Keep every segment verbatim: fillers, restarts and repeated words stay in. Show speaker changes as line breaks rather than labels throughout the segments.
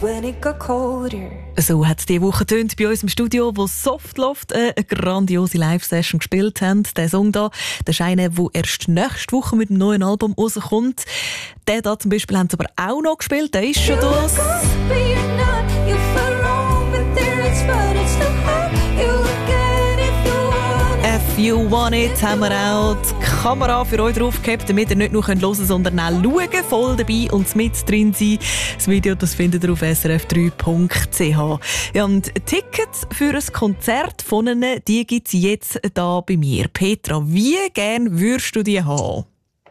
So hat es diese Woche getönt bei uns im Studio, wo Softloft eine grandiose Live-Session gespielt haben. Der Song da, das ist einer, der erst nächste Woche mit einem neuen Album rauskommt. Den da zum Beispiel haben sie aber auch noch gespielt, der ist schon durch. If you want it, haben wir auch die Kamera für euch draufgehabt, damit ihr nicht nur hören könnt, sondern auch schauen, voll dabei und mit drin sein. Das Video, das findet ihr auf s r f drei punkt c h. Ja, und Tickets für ein Konzert von ihnen, die gibt es jetzt da bei mir. Petra, wie gern würdest du die haben?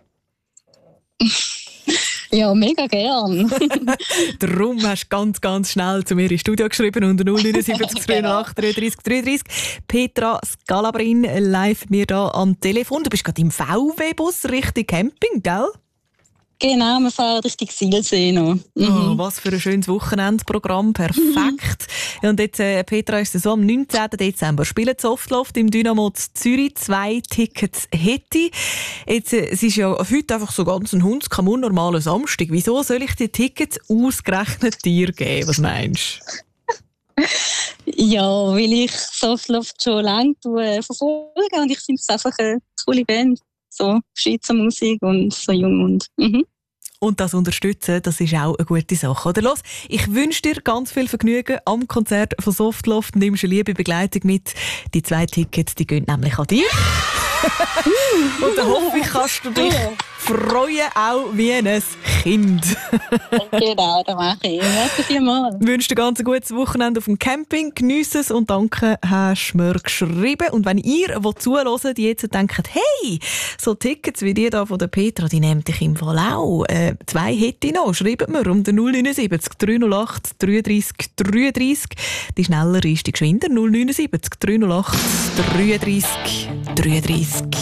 Ja, mega gern.
Darum hast du ganz, ganz schnell zu mir ins Studio geschrieben unter null neun sieben null acht drei drei drei drei. Petra Scalabrin live mit mir da am Telefon. Du bist gerade im V W-Bus Richtung Camping, gell?
Genau, wir fahren Richtung Silsee noch. Mhm.
Oh, was für ein schönes Wochenendprogramm, perfekt. Mhm. Ja, und jetzt, äh, Petra, ist es so, am neunzehnten Dezember spielen Softloft im Dynamo Zürich, zwei Tickets hätte. Jetzt, äh, es ist ja heute einfach so ganz ein Hundskamun normaler Samstag. Wieso soll ich die Tickets ausgerechnet dir geben? Was meinst
du? Ja, weil ich Softloft schon lange äh, verfolge und ich finde es einfach eine coole Band. So Schweizer Musik und so jung und mhm.
Und das unterstützen, das ist auch eine gute Sache. Oder los, ich wünsche dir ganz viel Vergnügen am Konzert von Softloft. Nimmst eine liebe Begleitung mit. Die zwei Tickets, die gehen nämlich an dich. Und dann hoffe ich, kannst du dich freuen, auch wie ein Kind.
Genau, das mache ich. Merci vielmals.
Ich wünsche dir ganz ein gutes Wochenende auf dem Camping. Geniesse es und danke, hast du mir geschrieben. Und wenn ihr, die zuhören, die jetzt denken, hey, so Tickets wie die da von der Petra, die nehmt ich im Fall auch. Äh, zwei hätte ich noch. Schreibt mir um den null neun sieben drei null acht drei drei drei drei. Die schneller ist die geschwinder. null neun sieben drei null acht drei drei drei drei.